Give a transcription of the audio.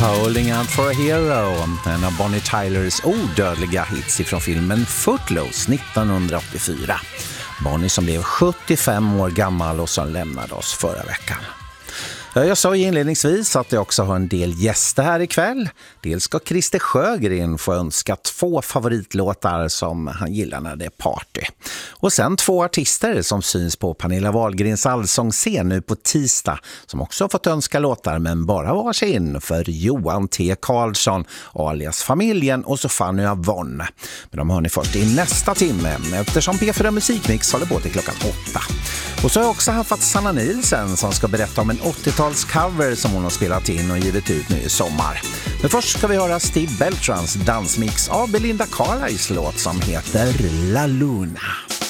Holding Out for a Hero, en av Bonnie Tylers odödliga hits ifrån filmen Footloose 1984. Bonnie som blev 75 år gammal och som lämnade oss förra veckan. Jag sa inledningsvis att jag också har en del gäster här ikväll. Dels ska Christer Sjögren få önska 2 favoritlåtar som han gillar när det är party. Och sen 2 artister som syns på Pernilla Wahlgrens allsångsscen nu på tisdag som också har fått önska låtar men bara varsin för Johan T. Karlsson alias Familjen och Sofania Von. Men de hör ni först i nästa timme eftersom P4 Musikmix håller på till klockan 8. Och så har jag också haft Sanna Nielsen som ska berätta om en 80-talscover som hon har spelat in och givit ut nu i sommar. Men först ska vi höra Steve Beltrans dansmix av Belinda Carlisles låt som heter La Luna.